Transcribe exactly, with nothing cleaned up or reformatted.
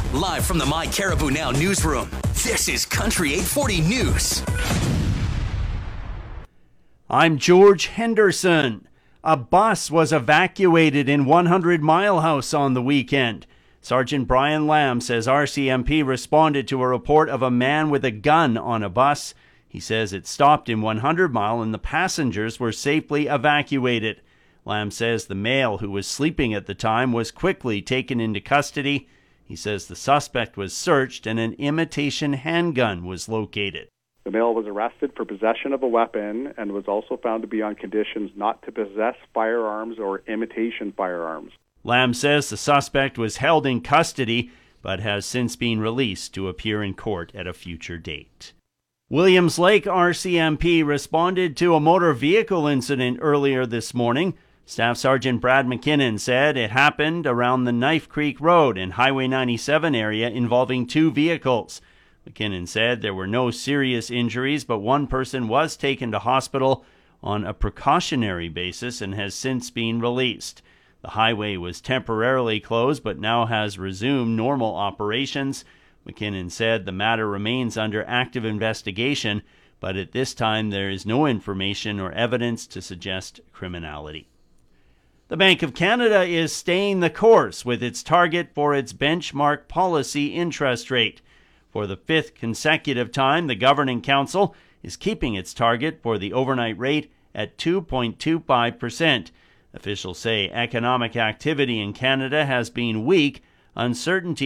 Live from the My Caribou Now newsroom, this is Country eight forty News. I'm George Henderson. A bus was evacuated in one hundred Mile House on the weekend. Sergeant Brian Lamb says R C M P responded to a report of a man with a gun on a bus. He says it stopped in one hundred Mile and the passengers were safely evacuated. Lamb says the male who was sleeping at the time was quickly taken into custody. He says the suspect was searched and an imitation handgun was located. The male was arrested for possession of a weapon and was also found to be on conditions not to possess firearms or imitation firearms. Lamb says the suspect was held in custody but has since been released to appear in court at a future date. Williams Lake R C M P responded to a motor vehicle incident earlier this morning. Staff Sergeant Brad McKinnon said it happened around the Knife Creek Road and Highway ninety-seven area involving two vehicles. McKinnon said there were no serious injuries, but one person was taken to hospital on a precautionary basis and has since been released. The highway was temporarily closed but now has resumed normal operations. McKinnon said the matter remains under active investigation, but at this time there is no information or evidence to suggest criminality. The Bank of Canada is staying the course with its target for its benchmark policy interest rate. For the fifth consecutive time, the Governing Council is keeping its target for the overnight rate at two point two five percent. Officials say economic activity in Canada has been weak. Uncertainty